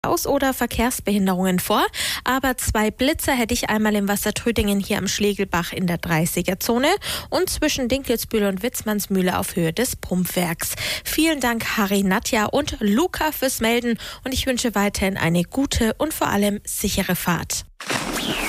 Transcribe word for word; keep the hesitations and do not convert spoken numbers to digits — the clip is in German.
Aus- oder Verkehrsbehinderungen vor, aber zwei Blitzer hätte ich einmal im Wassertrödingen hier am Schlegelbach in der dreißiger-Zone und zwischen Dinkelsbühl und Witzmannsmühle auf Höhe des Pumpwerks. Vielen Dank Harry, Nadja und Luca fürs Melden und ich wünsche weiterhin eine gute und vor allem sichere Fahrt.